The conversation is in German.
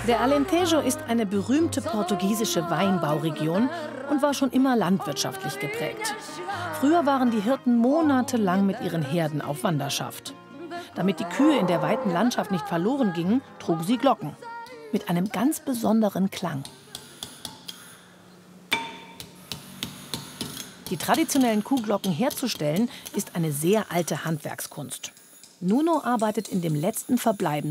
Der Alentejo ist eine berühmte portugiesische Weinbauregion und war schon immer landwirtschaftlich geprägt. Früher waren die Hirten monatelang mit ihren Herden auf Wanderschaft. Damit die Kühe in der weiten Landschaft nicht verloren gingen, trugen sie Glocken mit einem ganz besonderen Klang. Die traditionellen Kuhglocken herzustellen, ist eine sehr alte Handwerkskunst. Nuno arbeitet in dem letzten verbleibenden